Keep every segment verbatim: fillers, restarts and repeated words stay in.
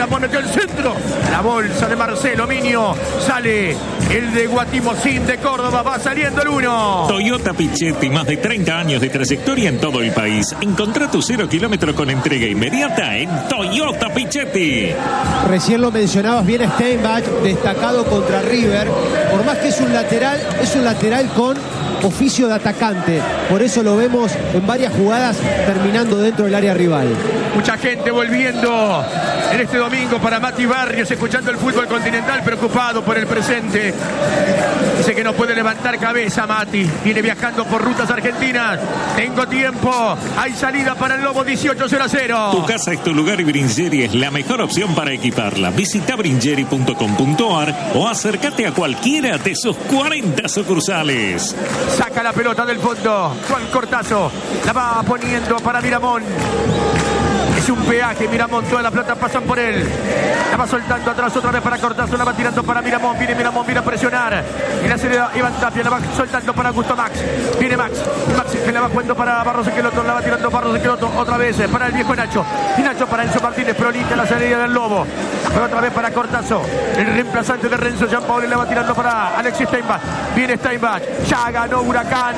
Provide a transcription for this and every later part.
Miramón metió el centro. La bolsa de Marcelo Miño. Sale el de Guatimozín de Córdoba. Va saliendo el uno. Toyota Pichetti, más de treinta años de trayectoria en todo el país. Encontrá tu cero kilómetro con entrega inmediata en Toyota Pichetti. Recién lo mencionabas bien, Steinbach, destacado contra River. Por más que es un lateral, es un lateral con oficio de atacante. Por eso lo vemos en varias jugadas terminando dentro del área rival. Mucha gente volviendo en este domingo para Mati Barrios, escuchando el fútbol continental, preocupado por el presente. Dice que no puede levantar cabeza Mati. Viene viajando por rutas argentinas. Tengo tiempo. Hay salida para el Lobo. Dieciocho cero a cero. Tu casa es tu lugar y Bringeri es la mejor opción para equiparla. Visita bringeri punto com punto ar o acércate a cualquiera de sus cuarenta sucursales. Saca la pelota del fondo. Juan Cortazo la va poniendo para Miramón. Es un peaje, Miramón, toda la pelota pasan por él. La va soltando atrás otra vez para Cortazo, la va tirando para Miramón. Viene Miramón, viene a presionar. Y la acelera Iván Tapia, la va soltando para Augusto Max. Viene Max, Max que la va jugando para Barros Esqueloto, la va tirando Barros Esqueloto otra vez para el viejo Nacho. Y Nacho para Enzo Martínez, prolica la salida del Lobo. Pero otra vez para Cortazo, el reemplazante de Renzo Giampaoli, la va tirando para Alexis Steinbach. Viene Steinbach, ya ganó Huracán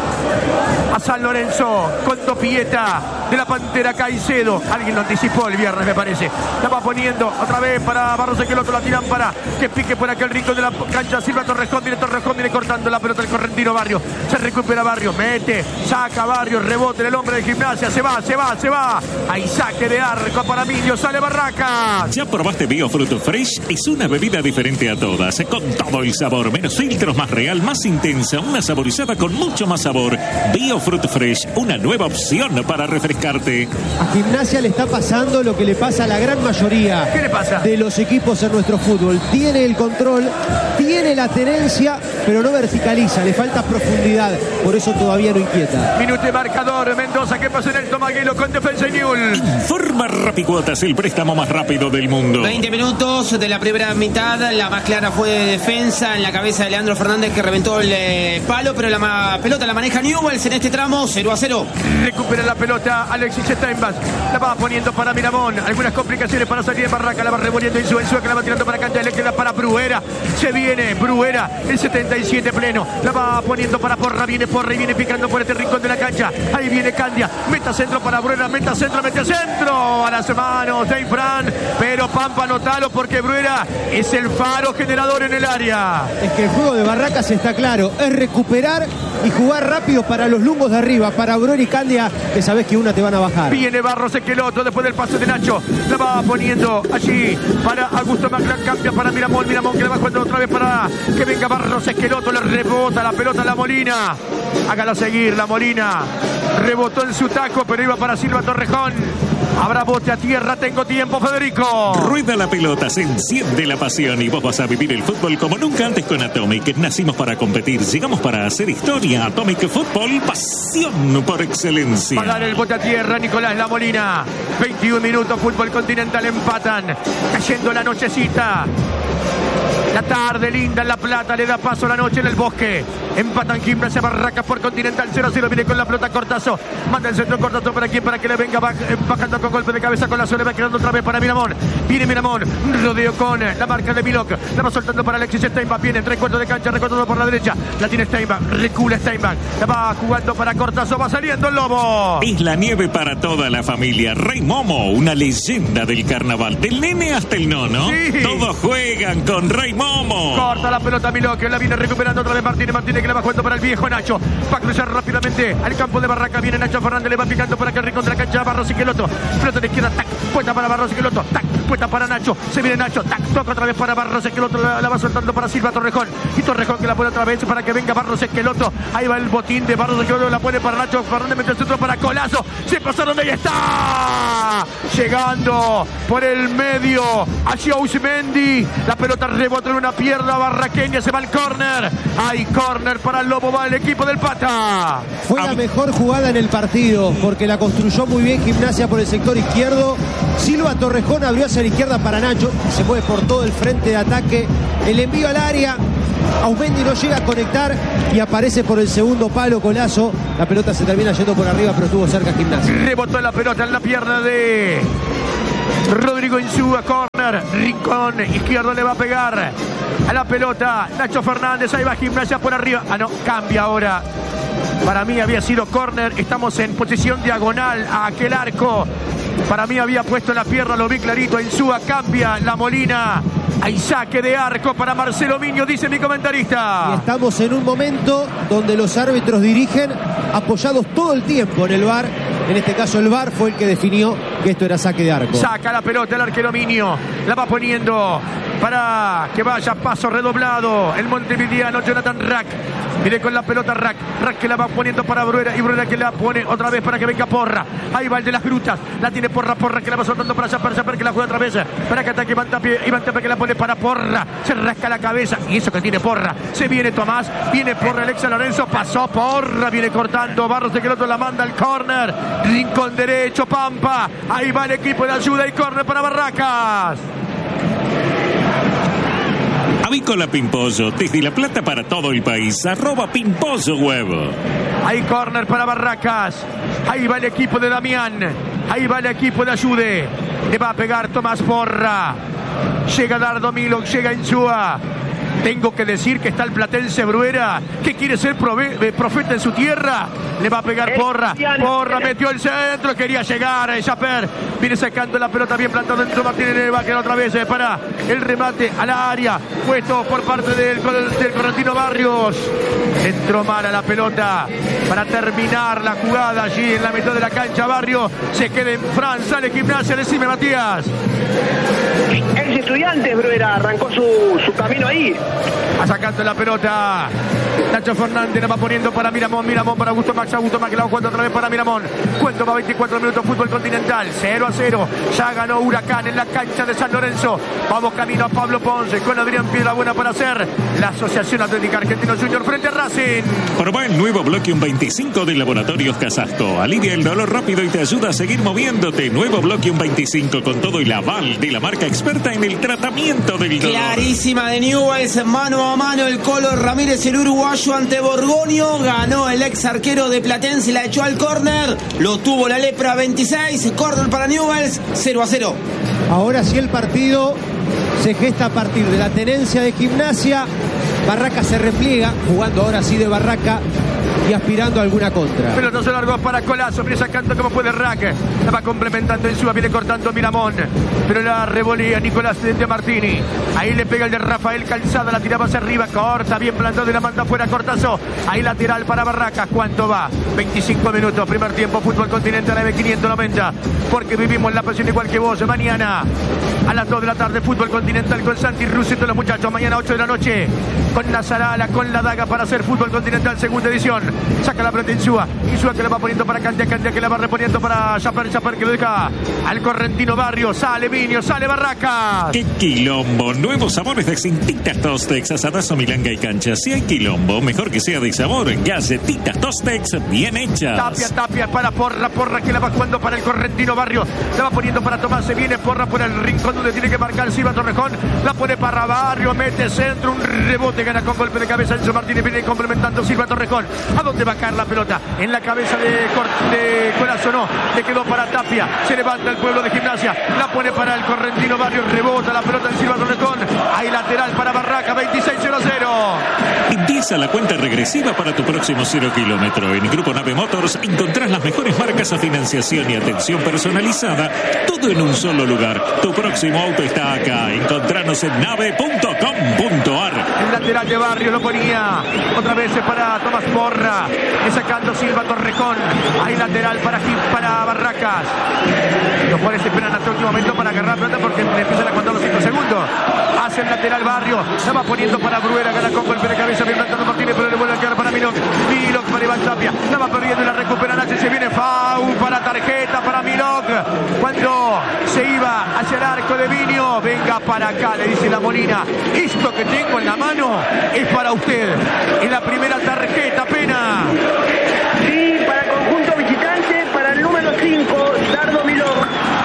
a San Lorenzo con Topieta de la Pantera Caicedo. Alguien lo anticipó el viernes, me parece. La va poniendo otra vez para Barros Esqueloto, la tiran para que pique por aquel rincón de la cancha. Silva Torrejón, viene Torrejón, viene cortando la pelota el correntino Barrio. Se recupera Barrio, mete, saca Barrio, rebote el hombre de Gimnasia, se va, se va, se va. Hay saque de arco para Miño, sale Barracas. ¿Ya probaste Biofruit Fresh? Es una bebida diferente a todas, con todo el sabor, menos filtros, más real, más intensa, una saborizada con mucho más sabor. Biofruit Fresh, una nueva opción para refrescarte. A Gimnasia le está pasando lo que le pasa a la gran mayoría ¿Qué le pasa? de los equipos en nuestro fútbol. Tiene el control, tiene la tenencia, pero no verticaliza, le falta profundidad, por eso todavía no inquieta. Minuto y marcador, Mendoza, ¿qué pasa en el Tomaguelo con Defensa y Newell? Informa Rapicuotas, el préstamo más rápido del mundo. veinte minutos de la primera mitad, la más clara fue de Defensa en la cabeza de Leandro Fernández, que reventó el eh, palo, pero la ma pelota la maneja Newell's en este tramo, cero a cero. Recupera la pelota Alexis Steinbach, la va poniendo para Miramón, algunas complicaciones para salir de Barraca, la va revolviendo en su en su que la va tirando para Cancha, le queda para Bruera, se viene Bruera, el setenta y siete pleno, la va poniendo para Porra, viene Porra y viene picando por este rincón de la cancha, ahí viene Candia, meta centro para Bruera, meta centro, mete centro, a las manos de Infran, pero Pampa notalo porque Bruera es el faro generador en el área. Es que el juego de Barracas está claro, es recuperar y jugar rápido para los lumbos de arriba, para Bruera y Candia, que sabés que una te van a bajar. Viene Barros Esqueloto después del pase de Nacho, la va poniendo allí para Augusto Maclán, cambia para Miramón, Miramón que la va jugando otra vez para que venga Barros Esqueloto, le rebota la pelota a la Molina, hágala seguir la Molina, rebotó en su taco pero iba para Silva Torrejón. Habrá bote a tierra, tengo tiempo, Federico. Rueda la pelota, se enciende la pasión y vos vas a vivir el fútbol como nunca antes con Atomic. Nacimos para competir, llegamos para hacer historia. Atomic Fútbol, pasión por excelencia. Va a dar el bote a tierra Nicolás La Molina. veintiún minutos, fútbol continental, empatan. Cayendo la nochecita. La tarde linda en La Plata, le da paso a la noche en el Bosque. Empatan Gimnasia Barracas por Continental cero a cero. Viene con la pelota Cortazo. Manda el centro Cortazo para quien, para que le venga bajando con golpe de cabeza con la suela. Va quedando otra vez para Miramón. Viene Miramón. Rodeo con la marca de Milok. La va soltando para Alexis Steinbach. Viene en tres cuartos de cancha, recortado por la derecha. La tiene Steinbach. Recula Steinbach. La va jugando para Cortazo. Va saliendo el Lobo. Es la nieve para toda la familia. Rey Momo, una leyenda del carnaval. Del nene hasta el nono. Sí. Todos juegan con Rey Momo. Corta la pelota Milok, la viene recuperando otra vez Martínez, Martínez que la va jugando para el viejo Nacho, va a cruzar rápidamente al campo de Barraca, viene Nacho Fernández, le va picando por acá el rincón de la cancha, Barros Esqueloto, pelota de izquierda, tac, puesta para Barros Esqueloto, tac, puesta para Nacho, se viene Nacho, tac, toca otra vez para Barros Esqueloto, la, la va soltando para Silva Torrejón, y Torrejón que la pone otra vez para que venga Barros Esqueloto, ahí va el botín de Barros Esqueloto, la pone para Nacho Fernández, mete el centro para Colazo, se pasaron de ahí, está llegando por el medio hacia Usmendi, la pelota rebota en una pierna barraqueña, se va al córner, hay córner para el Lobo, va el equipo del Pata. Fue la mejor jugada en el partido porque la construyó muy bien Gimnasia por el sector izquierdo. Silva Torrejón abrió hacia la izquierda para Nacho, se mueve por todo el frente de ataque, el envío al área, Aumendi no llega a conectar y aparece por el segundo palo Colazo, la pelota se termina yendo por arriba pero estuvo cerca Gimnasia. Rebotó la pelota en la pierna de Rodrigo Insúa, córner. córner. Rincón izquierdo le va a pegar a la pelota Nacho Fernández. Ahí va Gimnasia por arriba. Ah, no, cambia ahora. Para mí había sido córner. Estamos en posición diagonal a aquel arco. Para mí había puesto la pierna, lo vi clarito. Insúa cambia la Molina. Hay saque de arco para Marcelo Miño, dice mi comentarista. Y estamos en un momento donde los árbitros dirigen apoyados todo el tiempo en el V A R. En este caso el V A R fue el que definió que esto era saque de arco. Saca la pelota el arquero Miño. La va poniendo para que vaya paso redoblado el montevideano Jonathan Rack. Mire con la pelota Rack. Rack que la va poniendo para Bruera. Y Bruera que la pone otra vez para que venga Porra. Ahí va el de las grutas. La tiene Porra. Porra que la va soltando para Chaper. Chaper que la juega otra vez. Para que ataque Iván Tapia. Iván Tapia que la pone para Porra. Se rasca la cabeza. Y eso que tiene Porra. Se viene Tomás. Viene Porra. Alexa Lorenzo. Pasó Porra. Viene cortando. Barros de que el otro la manda al córner. Rincón derecho. Pampa. Ahí va el equipo de ayuda. Y córner para Barracas. Avícola Pimpollo, desde La Plata para todo el país, arroba Pimpollo Huevo. Hay córner para Barracas. Ahí va el equipo de Damián. Ahí va el equipo de Ayude. Le va a pegar Tomás Porra. Llega Dardo Milo, llega Insúa. Tengo que decir que está el platense Bruera, que quiere ser prove- profeta en su tierra. Le va a pegar Porra. Porra metió el centro, quería llegar. Chaper viene sacando la pelota bien plantado dentro. Martínez le va a quedar otra vez para el remate al área. Puesto por parte del, del Correntino Barrios. Entró mal a la pelota para terminar la jugada allí en la mitad de la cancha. Barrio se queda en Fran, sale Gimnasia. Decime, Matías. Ex Estudiantes, Bruera, arrancó su, su camino ahí. Va sacando la pelota Nacho Fernández, la va poniendo para Miramón. Miramón para Augusto Max. Augusto Max que la va jugando otra vez para Miramón. Cuento va veinticuatro minutos, fútbol continental. cero a cero. Ya ganó Huracán en la cancha de San Lorenzo. Vamos camino a Pablo Ponce con Adrián Piedrabuena para hacer la Asociación Atlética Argentino Junior frente a Racing. Probá el nuevo Bloquium veinticinco de Laboratorios Casasto. Alivia el dolor rápido y te ayuda a seguir moviéndote. Nuevo Bloquium veinticinco con todo el aval de la marca experta en el tratamiento del dolor. Clarísima de Newell's, mano a mano el Colo Ramírez, el uruguayo ante Borgoño. Ganó el ex arquero de Platense, la echó al córner. Lo tuvo la Lepra, veintiséis. Córner para Newell's, cero a cero. Ahora sí el partido se gesta a partir de la tenencia de Gimnasia. Barraca se repliega, jugando ahora sí de Barraca y aspirando a alguna contra. Pelotazo largo para Colazo, viene sacando como puede Rack. La va complementando en suba, viene cortando Miramón. Pero la revolea Nicolás de Martini. Ahí le pega el de Rafael Calzada, la tiraba hacia arriba, corta, bien plantado y la manda fuera Cortazo. Ahí lateral para Barracas. ¿Cuánto va? veinticinco minutos, primer tiempo, fútbol continental M quinientos noventa. Porque vivimos la pasión igual que vos. Mañana a las dos de la tarde, fútbol continental con Santi Russo y todos los muchachos. Mañana ocho de la noche con Nazarala, con la daga para hacer fútbol continental segunda edición. Saca la pelota Insúa. Insúa que la va poniendo para Candia. Candia que la va reponiendo para Chaper. Chaper que lo deja al Correntino Barrio. Sale Miño, sale Barracas. ¡Qué quilombo! Nuevos sabores de Galletitas Tostex, asadazo, milanga y cancha. Si hay quilombo, mejor que sea de sabor. Galletitas Tostex, bien hechas. Tapia, Tapia para Porra. Porra que la va jugando para el Correntino Barrio. La va poniendo para Tomás. Se viene Porra por el rincón donde tiene que marcar Silva Torrejón. La pone para Barrio. Mete centro. Un rebote. Gana con golpe de cabeza Enzo Martínez. Viene complementando Silva Torrejón. ¿A dónde va a caer la pelota? En la cabeza de, de Colazo, no. Le quedó para Tapia. Se levanta el pueblo de Gimnasia. La pone para el Correntino Barrio. Rebota la pelota en Silva Torrejón. Hay lateral para Barraca. veintiséis cero cero. Empieza la cuenta regresiva para tu próximo cero kilómetro. En Grupo Nave Motors encontrás las mejores marcas a financiación y atención personalizada. Todo en un solo lugar. Tu próximo auto está acá. Encontranos en nave punto com punto ar. El lateral de Barrio lo ponía otra vez para Tomás Porra. Y sacando Silva Torrejón. Hay lateral para, para Barracas. Los jugadores esperan hasta el último momento para agarrar plata porque le empiezan a contar los cinco segundos. Hace el lateral Barrio. Se va poniendo para Bruera. Gana con golpe de cabeza. Bien plantado Martínez, pero le vuelve a quedar para Milok. Milok para Iván Tapia. La va perdiendo y la recupera Nacho. Se viene foul para tarjeta para Milok. Cuando se iba hacia el arco de Vinio. Venga para acá, le dice la Molina. Esto que tengo en la mano es para usted. Es la primera tarjeta, Pena. Sí, para el conjunto visitante, para el número cinco, Dardo Milok.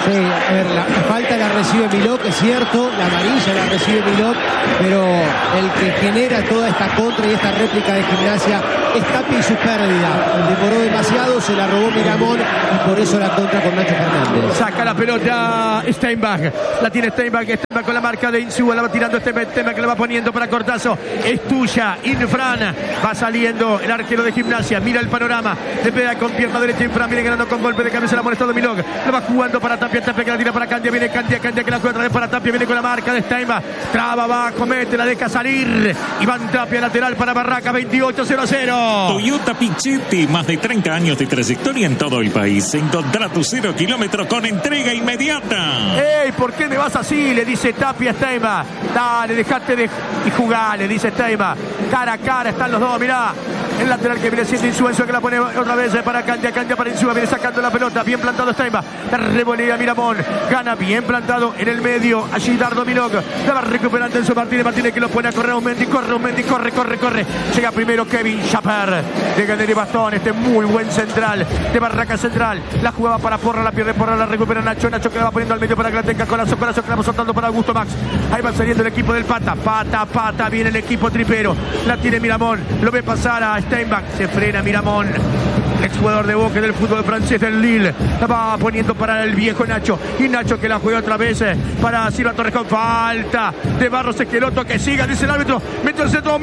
Sí, a ver, la, la falta la recibe Milok, es cierto, la amarilla la recibe Milok, pero el que genera toda esta contra y esta réplica de Gimnasia es Tapia y su pérdida. Demoró demasiado, se la robó Miramón y por eso la contra con Nacho Fernández. Saca la pelota Steinbach, la tiene Steinbach, Steinbach con la marca de Insúa, la va tirando Steinbach, Steinbach que la va poniendo para Cortazo, es tuya, Infran, va saliendo el arquero de Gimnasia, mira el panorama, le pega con pierna derecha Infran, viene ganando con golpe de cabeza, la ha molestado Milok, la va jugando para Tapia, Tapia que la tira para Candia, viene Candia, Candia que la juega otra vez para Tapia, viene con la marca de Steinbach, traba abajo, mete, la deja salir, Iván Tapia lateral para Barraca, veintiocho cero cero. Toyota Pichetti, más de treinta años de trayectoria en todo el país. Encontrá tu cero kilómetro con entrega inmediata. ¡Ey! ¿Por qué me vas así? Le dice Tapia a Steinbach. Dale, dejate de y jugar, le dice Steinbach. Cara a cara están los dos, mirá. El lateral que viene siendo Insúa, que la pone otra vez para Candia, Candia para Insúa, viene sacando la pelota, bien plantado Steinbach, la revolea Miramón, gana bien plantado en el medio, allí Dardo Milok, la va recuperando Enzo Martínez, Martínez que lo pone a correr a un Mendy, corre un Mendy, corre, corre, corre, llega primero Kevin Chaper, de Ganeri Bastón, este muy buen central, de Barraca Central, la jugaba para Porra, la pierde Porra, la recupera Nacho, Nacho que la va poniendo al medio para que la tenga Colazo, Colazo que la va soltando para Augusto Max, ahí va saliendo el equipo del Pata, Pata, Pata, viene el equipo tripero, la tiene Miramón, lo ve pasar a Steinbach, se frena Miramón, exjugador de Boca del fútbol francés del Lille, la va poniendo para el viejo Nacho, y Nacho que la juega otra vez para Silva Torrejón, falta de Barros Esqueloto, que siga, dice el árbitro, mete el centro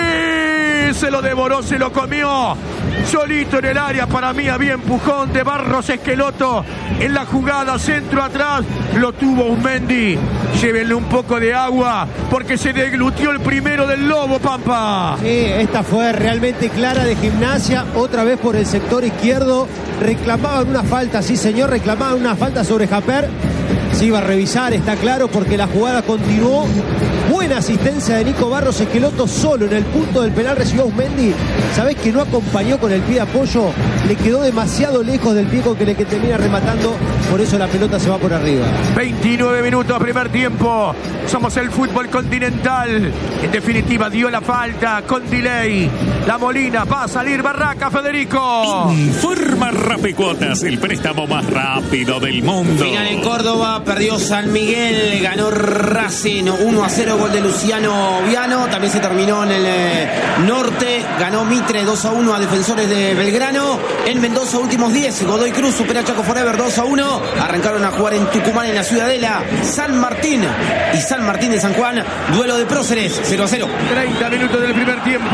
Mendy, se lo devoró, se lo comió, solito en el área, para mí había empujón de Barros Esqueloto en la jugada, centro atrás, lo tuvo un Mendy, llévenle un poco de agua, porque se deglutió el primero del Lobo, Pampa. Sí, esta fue realmente clara de Gimnasia, otra vez por el sector izquierdo, reclamaban una falta, sí señor, reclamaban una falta sobre Japer, se iba a revisar, está claro, porque la jugada continuó. Buena asistencia de Nico Barros Esqueloto solo en el punto del penal, recibió a Usmendi. Sabés que no acompañó con el pie de apoyo, le quedó demasiado lejos del pie con que le que termina rematando, por eso la pelota se va por arriba. veintinueve minutos, primer tiempo. Somos el fútbol continental. En definitiva, dio la falta con delay. La Molina va a salir Barraca, Federico. Informa Rapicuotas, el préstamo más rápido del mundo. Final en Córdoba, perdió San Miguel, ganó Racing uno a cero, gol de Luciano Viano. También se terminó en el eh, norte, ganó Mitre dos a uno a Defensores de Belgrano. En Mendoza, últimos diez, Godoy Cruz supera a Chaco Forever dos a uno. Arrancaron a jugar en Tucumán, en la Ciudadela, San Martín y San Martín de San Juan, duelo de próceres, cero a cero. treinta minutos del primer tiempo.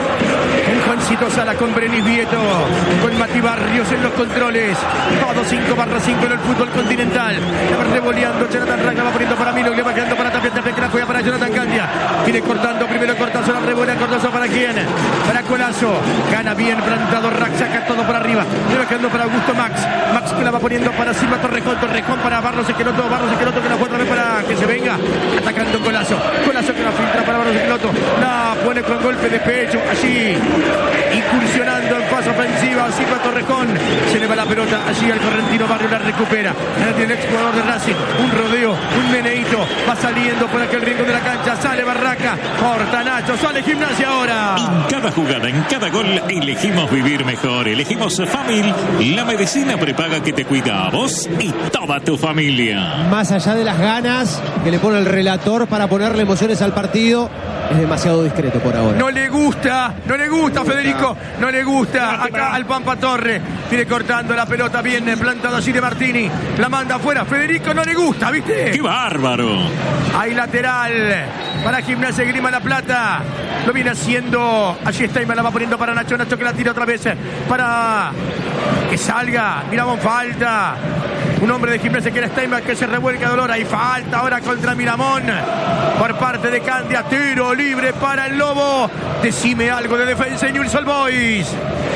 Un Juancito Sala con Brenis Vieto, con Mati Barrios en los controles. Todo cinco barra cinco en el fútbol continental. La va revoleando Jonathan Rack, la va poniendo para Milo, le va quedando para Tapia, Tapia que la juega para Jonathan Candia. Viene cortando, primero Cortazo, la revolea, Cortazo para quién, para Colazo. Gana bien plantado Rack, saca todo por arriba. Le va quedando para Augusto Max. Max que la va poniendo para Silva Torrejón, Torrejón para Barros Esqueloto, Barros Esqueloto que la juega otra vez para que se venga. Atacando Colazo, Colazo que la filtra para Barros Esqueloto. La pone con golpe de pecho, allí incursionando en fase ofensiva Silva Torrejón, se le va la pelota allí al correntino Barrio, la recupera, ahora tiene el exjugador de Racing, un rodeo, un meneíto, va saliendo por aquel rincón de la cancha, sale Barraca, corta Nacho, sale Gimnasia ahora. En cada jugada, en cada gol, elegimos vivir mejor, elegimos Famil, la medicina prepaga que te cuida a vos y toda tu familia. Más allá de las ganas que le pone el relator para ponerle emociones al partido, es demasiado discreto por ahora. No le gusta, no le gusta Federico, no le gusta acá al Pampa Torre. Viene cortando la pelota, viene plantado allí de Martini, la manda afuera, Federico no le gusta, ¿viste? ¡Qué bárbaro! Hay lateral para Gimnasia Grima La Plata, lo viene haciendo, allí está y me la va poniendo para Nacho, Nacho que la tira otra vez para que salga, miramos falta. Un hombre de Gimnasia que era Steinbach que se revuelca dolor. Hay falta ahora contra Miramón por parte de Candia. Tiro libre para el Lobo. Decime algo de Defensa y Newell's Old Boys.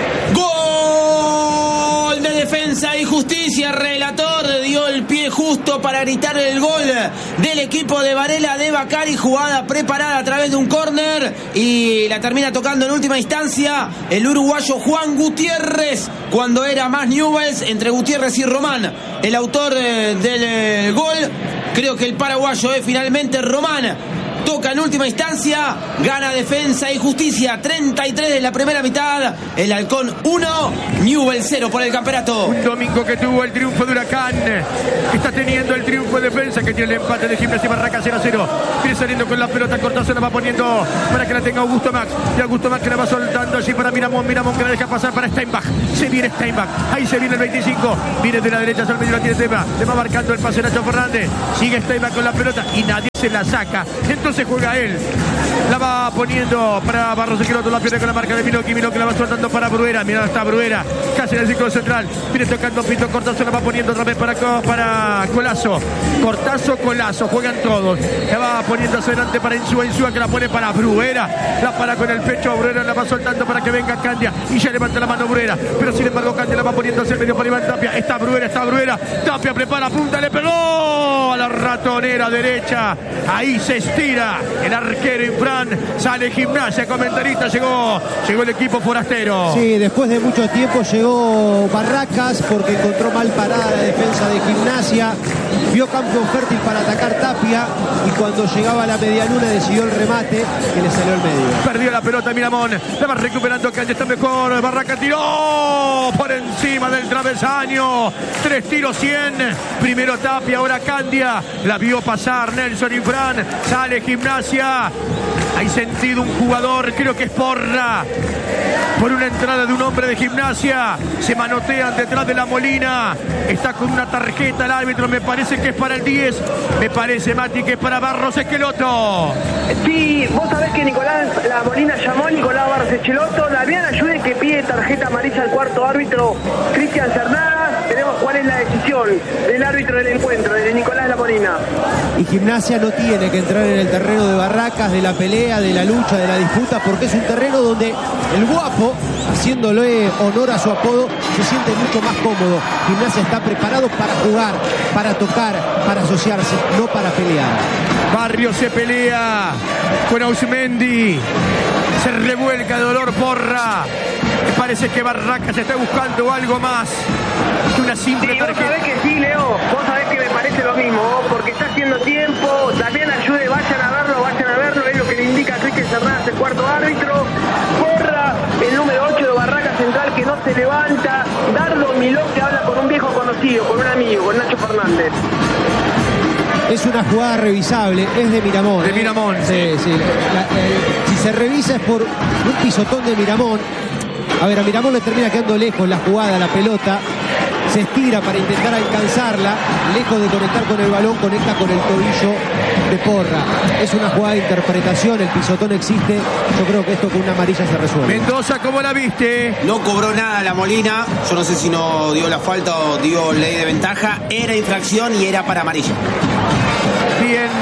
Gol de Defensa y Justicia. Relator dio el pie justo para gritar el gol del equipo de Varela de Bacari. Jugada preparada a través de un córner y la termina tocando en última instancia el uruguayo Juan Gutiérrez, cuando era más Newell's, entre Gutiérrez y Román. El autor eh, del eh, gol, creo que el paraguayo es finalmente Román. toca en última instancia, gana Defensa y Justicia, treinta y tres de la primera mitad, el Halcón uno, Newell's cero por el campeonato. Un domingo que tuvo el triunfo de Huracán, está teniendo el triunfo de Defensa, que tiene el empate de Gimnasia y Barracas cero a cero. Viene saliendo con la pelota, Cortázar la va poniendo para que la tenga Augusto Max, y Augusto Max que la va soltando allí para Miramón, Miramón que la deja pasar para Steinbach, se viene Steinbach, ahí se viene el veinticinco, viene de la derecha hacia el medio, la tiene Tema, le va marcando el pase Nacho Fernández, sigue Steinbach con la pelota y nadie se la saca, entonces juega él, la va poniendo para Barros Esqueloto, la pierde con la marca de Miloki, Miloki la va soltando para Bruera, mirá está Bruera, casi en el círculo central, viene tocando Pito Cortazo, la va poniendo otra vez para, para Colazo, Cortazo, Colazo, juegan todos, la va poniendo hacia adelante para Insúa, Insúa que la pone para Bruera, la para con el pecho, Bruera la va soltando para que venga Candia, y ya levanta la mano Bruera, pero sin embargo Candia la va poniendo hacia el medio para Iván Tapia, está Bruera, está Bruera, Tapia prepara punta, le pegó a la ratonera derecha, ahí se estira el arquero Infran, sale Gimnasia, comentarista, llegó, llegó el equipo forastero. Sí, después de mucho tiempo llegó Barracas porque encontró mal parada la defensa de Gimnasia, vio campo fértil para atacar Tapia y cuando llegaba a la medialuna decidió el remate que le salió al medio. Perdió la pelota Miramón, la va recuperando Candia, está mejor, Barracas tiró por encima del travesaño, tres tiros cien, primero Tapia, ahora Candia, la vio pasar Nelson Infran, sale Gimnasia, hay sentido un jugador, creo que es Porra, por una entrada de un hombre de Gimnasia, se manotean detrás de la Molina, está con una tarjeta el árbitro, me parece que es para el diez, me parece Mati que es para Barros Esqueloto. Sí, vos sabés que Nicolás La Molina llamó a Nicolás Barros Esqueloto, Damián Ayude que pide tarjeta amarilla al cuarto árbitro Cristian Cernadas, veremos cuál es la decisión del árbitro del encuentro, de Nicolás La Molina. Y Gimnasia no tiene que entrar en el terreno de Barracas, de la pelea, de la lucha, de la disputa, porque es un terreno donde el Guapo, haciéndole honor a su apodo, se siente mucho más cómodo. Gimnasia está preparado para jugar, para tocar, para asociarse, no para pelear. Barrio se pelea con Ausmendi, se revuelca de dolor Porra, me parece que Barracas está buscando algo más que una simple sí, tarjeta. Vos sabés que sí, Leo, vos sabés que me parece lo mismo, porque está haciendo tiempo, Damián Ayude, vayan a verlo, vayan a verlo, es lo que le indica a Cristian Cernadas, el cuarto árbitro. Porra, el número ocho de Barracas Central que no se levanta, Dardo Miló que habla con un viejo conocido, con un amigo, con Nacho Fernández. Es una jugada revisable, es de Miramón. De ¿eh? Miramón. Sí, sí. La, eh, si se revisa es por un pisotón de Miramón. A ver, a Miramón le termina quedando lejos la jugada, la pelota. Se estira para intentar alcanzarla. Lejos de conectar con el balón, conecta con el tobillo de Porra. Es una jugada de interpretación, el pisotón existe. Yo creo que esto con una amarilla se resuelve. Mendoza, ¿cómo la viste? No cobró nada La Molina, yo no sé si no dio la falta o dio ley de ventaja, era infracción y era para amarilla. Bien.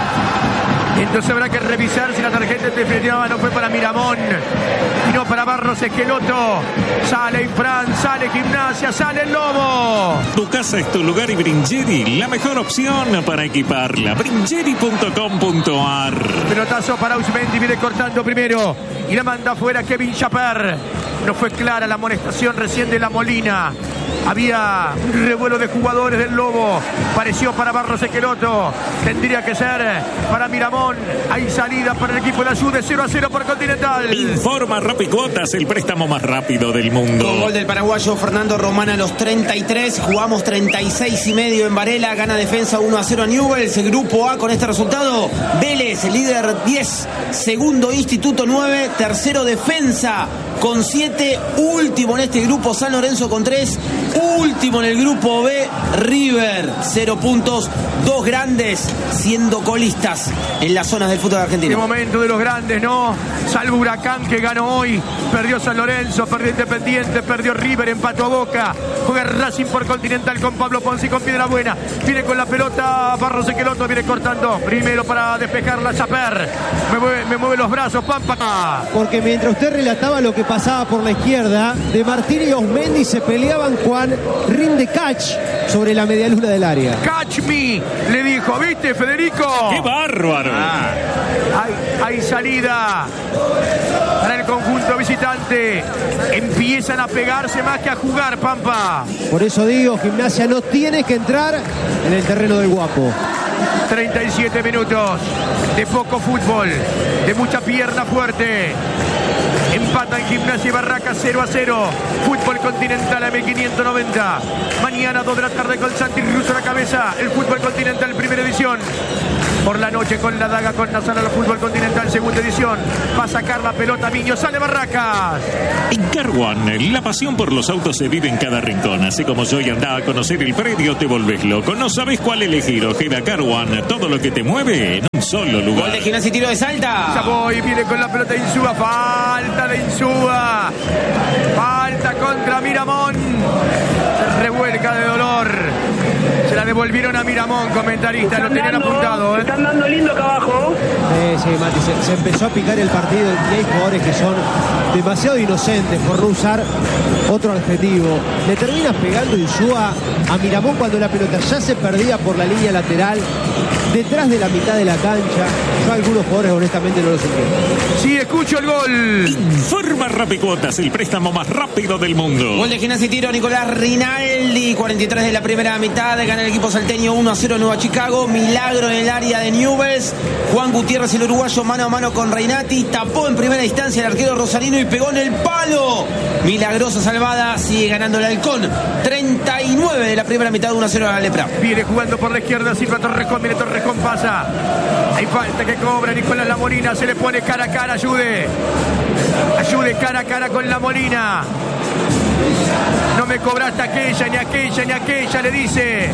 Entonces habrá que revisar si la tarjeta definitiva no fue para Miramón y no para Barros Esqueloto. Sale Infran, sale Gimnasia, sale el Lobo. Tu casa es tu lugar y Bringeri, la mejor opción para equiparla. Bringeri punto com punto ar. Pelotazo para Ausmendi, viene cortando primero y la manda afuera Kevin Chaper. No fue clara la amonestación recién de La Molina. Había un revuelo de jugadores del Lobo. Pareció para Barros Esqueloto. Tendría que ser para Miramón. Hay salida para el equipo de Ayude. cero a cero por Continental. Informa Rapicuotas, el préstamo más rápido del mundo. Con gol del paraguayo Fernando Román a los treinta y tres. Jugamos treinta y seis y medio en Varela. Gana Defensa uno a cero a Newell's. El grupo A con este resultado. Vélez, líder diez. Segundo Instituto nueve. Tercero Defensa con siete. Último en este grupo San Lorenzo con tres. Último en el grupo B, River, cero puntos, dos grandes siendo colistas en las zonas del fútbol argentino. Qué momento de los grandes, ¿no? Salvo Huracán que ganó hoy, perdió San Lorenzo, perdió Independiente, perdió River, empató a Boca, juega Racing por Continental con Pablo Ponzi, con Piedrabuena, viene con la pelota, Barros Esqueloto viene cortando, primero para despejarla Chaper, me mueve, me mueve los brazos, Pampa. Porque mientras usted relataba lo que pasaba por la izquierda, De Martini y Ausmendi se peleaban Juan rinde catch sobre la medialuna del área. Catch me, le dijo, ¿viste, Federico? ¡Qué bárbaro! Ah, hay, hay salida para el conjunto visitante. Empiezan a pegarse más que a jugar, Pampa. Por eso digo, Gimnasia no tiene que entrar en el terreno del Guapo. treinta y siete minutos de poco fútbol, de mucha pierna fuerte. Empata en Gimnasia y Barracas cero a cero. Fútbol Continental M quinientos noventa. Mañana dos de la tarde con Santi Russo a la cabeza. El Fútbol Continental primera edición. Por la noche con la daga con Nazareno Fútbol Continental segunda edición. Va a sacar la pelota Miño, sale Barracas. En Car One, la pasión por los autos se vive en cada rincón. Así como yo y anda a conocer el predio, te volvés loco. No sabes cuál elegir. Ojeda Car One, todo lo que te mueve en un solo lugar. Gol de Gimnasia y tiro de Salta. Savoy viene con la pelota de Insúa. Falta de Insúa. Falta contra Miramón. Se revuelca de dolor. Se la devolvieron a Miramón, comentarista. Lo tenían dando, apuntado, ¿eh? Están dando lindo acá abajo. Eh, sí, Mati, se, se empezó a picar el partido y hay jugadores que son demasiado inocentes, por no usar otro adjetivo. Le terminas pegando Insúa a Miramón cuando la pelota ya se perdía por la línea lateral, detrás de la mitad de la cancha. Yo a algunos jugadores honestamente no los entiendo. Sí, escucho el gol. Informa Rapicuotas, el préstamo más rápido del mundo. Gol de Gimnasia y tiro Nicolás Rinaldi. cuarenta y tres de la primera mitad. Gana el equipo salteño uno a cero Nueva Chicago. Milagro en el área de Newell's. Juan Gutiérrez, el uruguayo, mano a mano con Reinati. Tapó en primera instancia el arquero rosarino y pegó en el palo. Milagrosa salvada. Sigue ganando el Halcón. treinta y nueve de la primera mitad, uno a cero a la Lepra. Viene jugando por la izquierda Silva Torrejón. Viene Torrejón, pasa. Hay falta que cobra Nicolás La Molina. Se le pone cara a cara. Ayude. Ayude cara a cara con La Molina. No me cobraste aquella, ni aquella, ni aquella, le dice.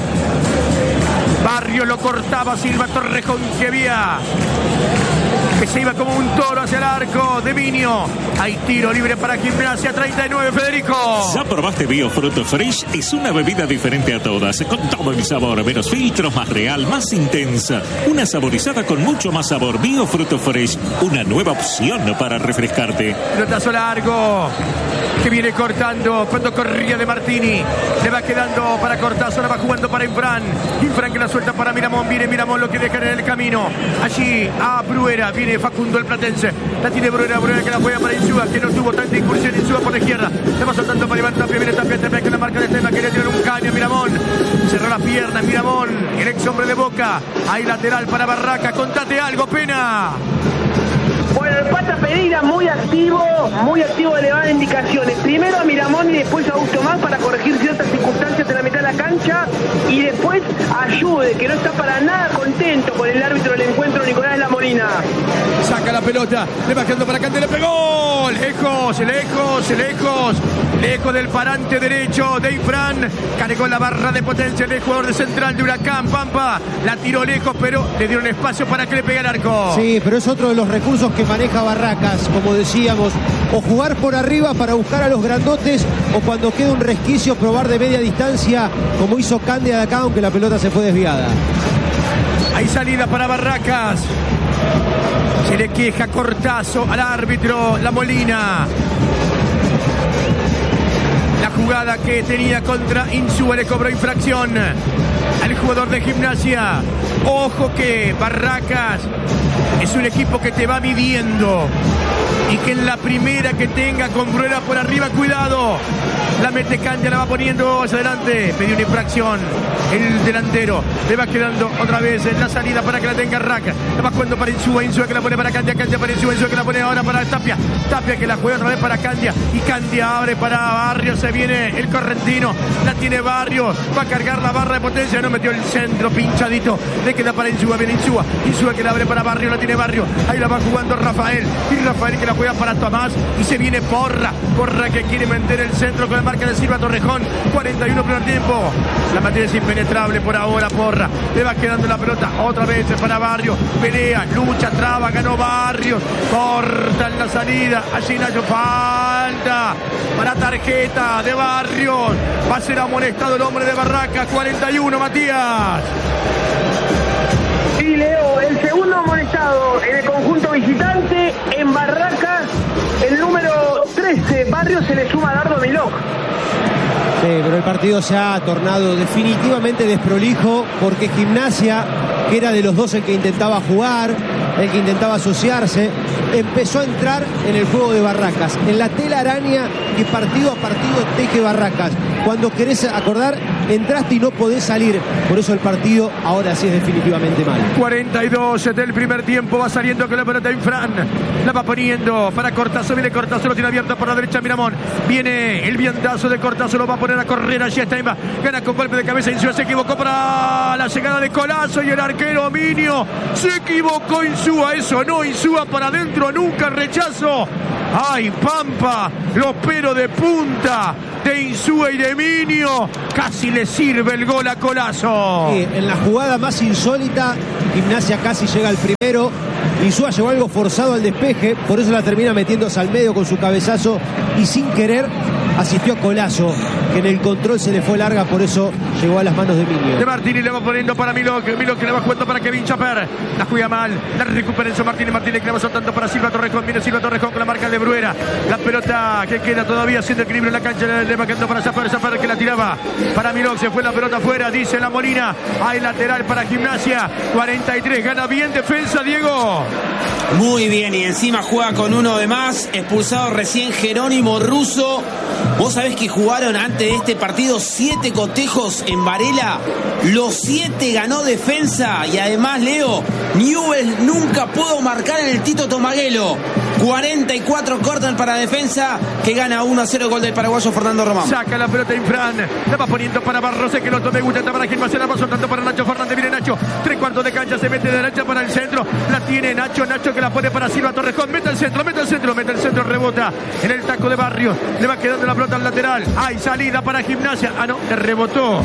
Barrio lo cortaba Silva Torrejón, que había, que se iba como un toro hacia el arco de Miño. Hay tiro libre para Gimnasia, treinta y nueve, Federico. ¿Ya probaste Biofruit Fresh? Es una bebida diferente a todas, con todo el sabor, menos filtros, más real, más intensa. Una saborizada con mucho más sabor. Biofruit Fresh, una nueva opción para refrescarte. Pelotazo largo, que viene cortando cuando corría de Martini. Le va quedando para Cortazo, la va jugando para Infran. Infran que la suelta para Miramón. Viene Miramón, lo que deja en el camino. Allí a Bruera, viene Facundo el platense. La tiene Bruera, Bruera que la juega para Insúa, que no tuvo tanta incursión. Insúa por la izquierda. Le va soltando para Iván Tapia. Viene Tapia, Tapia que la marca de tema. Quería tirar un caño a Miramón. Cerró las piernas Miramón, el ex hombre de Boca. Hay lateral para Barraca. Contate algo, Pena. Bueno, el Pata Pereira muy activo, muy activo de elevar indicaciones. Primero a Miramón y después a Augusto Más para corregir ciertas circunstancias en la mitad de la cancha. Y después a Ayude, que no está para nada contento con el árbitro del encuentro, Nicolás La Molina. Saca la pelota, le va quedando para Cande, le pegó. Lejos, lejos, lejos. Lejos del parante derecho de Infran. Cargó la barra de potencia el jugador de Central de Huracán, Pampa. La tiró lejos, pero le dieron espacio para que le pegue el arco. Sí, pero es otro de los recursos que maneja Barracas, como decíamos, o jugar por arriba para buscar a los grandotes, o cuando queda un resquicio probar de media distancia, como hizo Candia de acá, aunque la pelota se fue desviada. Hay salida para Barracas. Se le queja Cortazo al árbitro La Molina. La jugada que tenía contra Insúa le cobró infracción al jugador de Gimnasia. Ojo que Barracas es un equipo que te va midiendo y que en la primera que tenga con Bruera por arriba, cuidado, la mete Candia, la va poniendo hacia adelante. Pidió una infracción el delantero, le va quedando otra vez en la salida para que la tenga Raca. La va jugando para Insúa, Insúa que la pone para Candia, Candia para Insúa, Insúa que la pone ahora para Tapia, Tapia que la juega otra vez para Candia y Candia abre para Barrio. Se viene el correntino, la tiene Barrio, va a cargar la barra de potencia, no metió el centro, pinchadito, le queda para Insúa, viene Insúa, Insúa que la abre para Barrio, la tiene Barrio, ahí la va jugando Rafael, y Rafael que la juega para Tomás, y se viene Porra, Porra que quiere meter el centro con la marca de Silva Torrejón. Cuarenta y uno primer tiempo, la materia es impenetrable por ahora. Porra, le va quedando la pelota otra vez para Barrio, pelea, lucha, traba, ganó Barrio, corta en la salida, allí Nacho, falta para tarjeta de Barrio, va a ser amonestado el hombre de Barracas. Cuarenta y uno, Matías. Sí, Leo, el segundo amonestado en el conjunto visitante. En Barracas, el número trece, Barrio, se le suma a Dardo Milok. Sí, pero el partido se ha tornado definitivamente desprolijo porque Gimnasia, que era de los dos el que intentaba jugar, el que intentaba asociarse, empezó a entrar en el juego de Barracas, en la tela araña que partido a partido teje Barracas. Cuando querés acordar, entraste y no podés salir. Por eso el partido ahora sí es definitivamente malo. cuarenta y dos del primer tiempo, va saliendo con la pelota Infran, la va poniendo para Cortazo, viene Cortazo, lo tiene abierto por la derecha Miramón, viene el viandazo de Cortazo, lo va a poner a correr, allí está Emma, gana con golpe de cabeza, Insúa se equivocó para la llegada de Colazo y el arquero Minio, se equivocó Insúa, eso no, Insúa para adentro, nunca rechazo. ¡Ay, Pampa! Los pelos de punta de Insúa y de Minio. Casi le sirve el gol a Colazo. Sí, en la jugada más insólita, Gimnasia casi llega al primero. Insúa llegó algo forzado al despeje, por eso la termina metiéndose al medio con su cabezazo y sin querer asistió a Colazo, que en el control se le fue larga, por eso llegó a las manos de Minio. De Martini le va poniendo para Milo, que Milo que le va jugando para Kevin Chaper. La juega mal, la recupera Enzo Martínez, Martínez que le va soltando para Silva Torrejón, viene Silva Torrejón con la marca de Bruera. La pelota que queda todavía haciendo equilibrio en la cancha, le va quedando para Chaper, Chaper que la tiraba para Milo, se fue la pelota afuera, dice la Molina. Hay lateral para Gimnasia, cuarenta y tres, gana bien defensa, Diego. Muy bien, y encima juega con uno de más, expulsado recién Jerónimo Russo. Vos sabés que jugaron antes de este partido siete cotejos en Varela, los siete ganó defensa y además, Leo, Newell's nunca pudo marcar en el Tito Tomaguelo. cuarenta y cuatro cortan para defensa, que gana uno a cero, gol del paraguayo Fernando Román. Saca la pelota Infran, la va poniendo para Barrose, que lo tome, gusta para Gimnasia, la va soltando para Nacho Fernández, viene Nacho, tres cuartos de cancha, se mete de derecha para el centro, la tiene Nacho, Nacho que la pone para Silva Torrejón, mete el centro, mete el centro, mete el centro, rebota en el taco de Barrios, le va quedando la pelota al lateral, hay salida para Gimnasia, ah no, le rebotó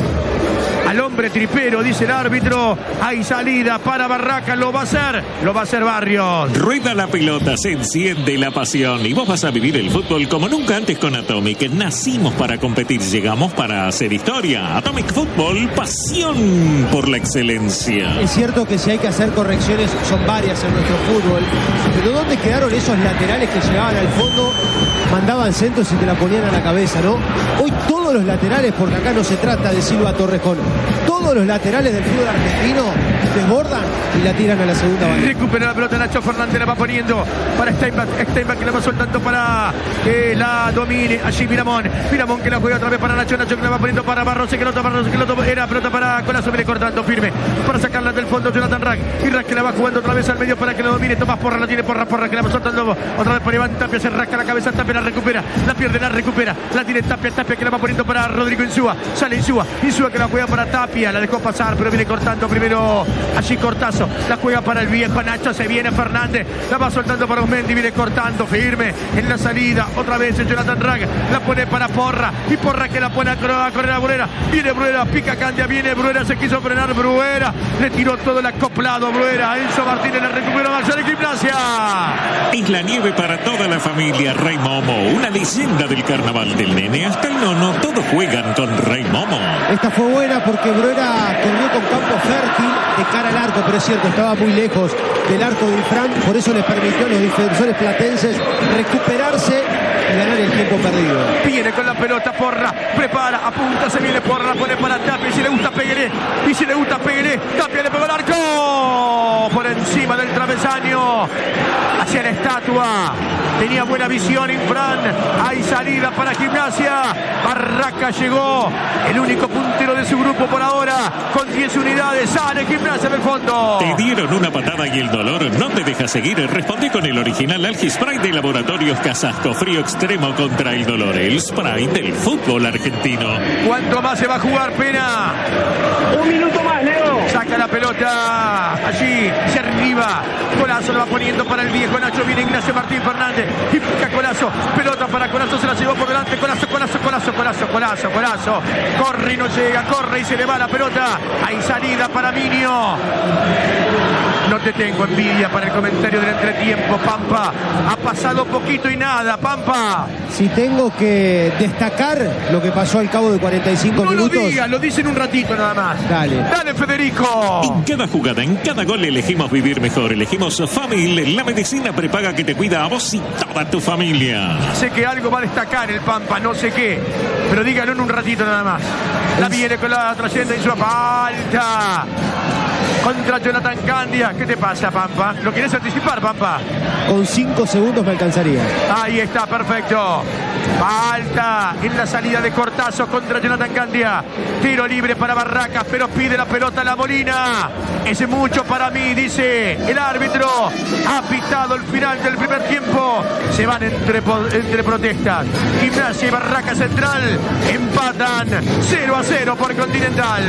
al hombre tripero, dice el árbitro, hay salida para Barraca, lo va a hacer, lo va a hacer Barrios. Rueda la pelota, se enciende la pasión y vos vas a vivir el fútbol como nunca antes con Atomic. Nacimos para competir, llegamos para hacer historia. Atomic Fútbol, pasión por la excelencia. Es cierto que si hay que hacer correcciones, son varias en nuestro fútbol, pero ¿dónde quedaron esos laterales que llegaban al fondo, mandaban centros y te la ponían a la cabeza, ¿no? Hoy todos los laterales, porque acá no se trata de Silva Torrejón, todos los laterales del fútbol argentino desbordan y la tiran a la segunda banda. Recupera la pelota Nacho Fernández, la va poniendo para Steinbach, Steinbach que la va soltando para que la domine allí Miramón, Miramón que la juega otra vez para Nacho, Nacho que la va poniendo para Barrose, que la otra Barrose, que la otra era pelota para Colazo, viene cortando firme para sacarla del fondo Jonathan Rack, y Rack que la va jugando otra vez al medio para que la domine Tomás Porra, la tiene Porra, Porra que la va soltando otra vez para Iván Tapia, se rasca la cabeza, Tapia la recupera, la pierde, la recupera, la tiene Tapia, Tapia que la va poniendo para Rodrigo Insúa, sale Insúa, Insúa que la juega para Tapia, la dejó pasar pero viene cortando primero allí Cortazo, la juega para el viejo Nacho, se viene Fernández, la va soltando para Osmendi, viene cortando firme en la salida, otra vez el Jonathan Rack, la pone para Porra, y Porra que la pone a correr a Bruera, viene Bruera, pica Candia, viene Bruera, se quiso frenar Bruera, le tiró todo el acoplado Bruera, Enzo Martínez la recupera, Marcelo de Gimnasia. Es la nieve para toda la familia Rey Momo, una leyenda del carnaval del nene hasta el nono, todos juegan con Rey Momo. Esta fue buena porque Bruera corrió con campo fértil de cara al arco, pero es cierto, estaba muy lejos del arco de Infran, por eso les permitió a los defensores platenses recuperarse y ganar el tiempo perdido. Viene con la pelota Porra, prepara, apunta, se viene Porra, la pone para Tapia, y si le gusta Pegueré, y si le gusta Pegueré, Tapia le pegó al arco, por encima del travesaño, hacia la estatua, tenía buena visión Infran, hay salida para Gimnasia, Barraca llegó, el único puntero de su grupo por ahora, con diez unidades, sale Gimnasia del fondo. Te dieron una patada y el dolor no te deja seguir, responde con el original Algispray de Laboratorios Casasco, frío extremo contra el dolor, el spray del fútbol argentino. ¿Cuánto más se va a jugar, Pena? Un minuto más, Leo. Saca la pelota allí, se arriba, Colazo lo va poniendo para el viejo Nacho, viene Ignacio Martín Fernández, y pica Colazo, pelota para Colazo, se la llevó por delante, Colazo, Colazo, Colazo, Colazo, Colazo, Colazo, corre y no llega, corre y se le va la pelota, hay salida para Minio. No te tengo envidia para el comentario del entretiempo, Pampa. Ha pasado poquito y nada, Pampa. Si tengo que destacar lo que pasó al cabo de cuarenta y cinco no minutos... No lo digas, lo dicen un ratito nada más. Dale. Dale, Federico. En cada jugada, en cada gol elegimos vivir mejor. Elegimos Famil, la medicina prepaga que te cuida a vos y toda tu familia. Sé que algo va a destacar el Pampa, no sé qué. Pero dígalo en un ratito nada más. La viene con la trayenda y su falta. Contra Jonathan Candia. ¿Qué te pasa, Pampa? ¿Lo quieres anticipar, Pampa? Con cinco segundos me alcanzaría. Ahí está, perfecto. Falta en la salida de Cortazo contra Jonathan Candia. Tiro libre para Barracas, pero pide la pelota La Molina. Es mucho para mí, dice el árbitro. Ha pitado el final del primer tiempo. Se van entre, entre protestas. Gimnasia y Barracas Central empatan cero a cero por Continental.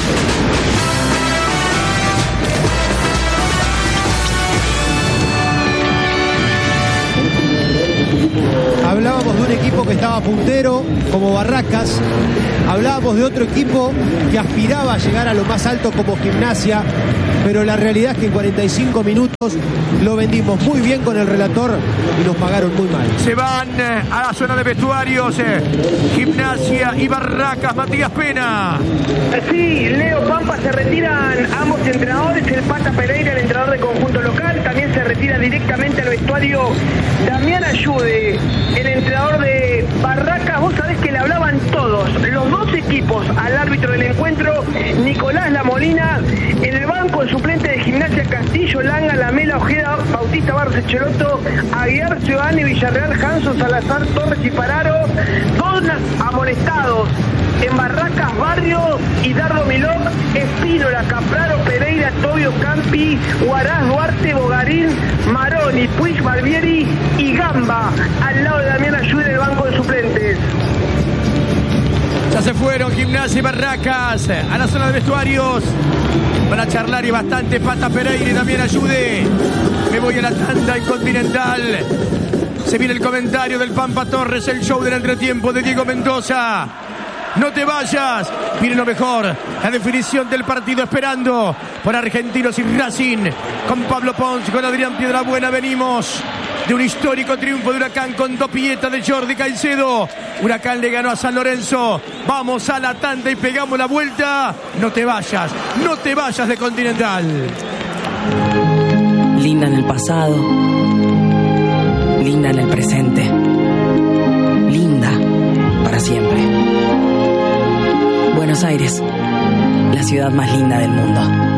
Hablábamos de un equipo que estaba puntero, como Barracas. Hablábamos de otro equipo que aspiraba a llegar a lo más alto, como Gimnasia. Pero la realidad es que en cuarenta y cinco minutos lo vendimos muy bien con el relator y nos pagaron muy mal. Se van a la zona de vestuarios. Gimnasia y Barracas. Matías Pena. Sí, Leo Pampa, se retiran ambos entrenadores. El Pata Pereira, el entrenador de conjunto local, también se retira directamente al vestuario Damián Ayude, el entrenador de Barracas. Vos sabés que le hablaban todos, los dos equipos, al árbitro del encuentro, Nicolás La Molina. En el banco, el suplente de Gimnasia, Castillo, Langa, Lamela, Ojeda, Bautista Barros, Echeloto, Aguiar, Ciudadani, Villarreal, Hanson, Salazar, Torres y Pararo. Dos amonestados en Barracas, Barrio y Dardo Milok, Espínola, Capraro, Pereira, Tobio, Campi, Huaraz, Duarte, Bogarín, Maroni, Puig, Barbieri y Gamba, al lado de Damián Ayude en el banco de suplentes. Ya se fueron Gimnasia y Barracas a la zona de vestuarios para charlar, y bastante Pata Pereira y Damián Ayude. Me voy a la tanda en Continental. Se viene el comentario del Pampa Torres, el show del entretiempo de Diego Mendoza. No te vayas, viene lo mejor, la definición del partido, esperando por Argentinos y Racing, con Pablo Pons, con Adrián Piedrabuena. Venimos de un histórico triunfo de Huracán con dos pilletas de Jordi Caicedo. Huracán le ganó a San Lorenzo. Vamos a la tanda y pegamos la vuelta. No te vayas, no te vayas de Continental. Linda en el pasado, linda en el presente, linda para siempre. Buenos Aires, la ciudad más linda del mundo.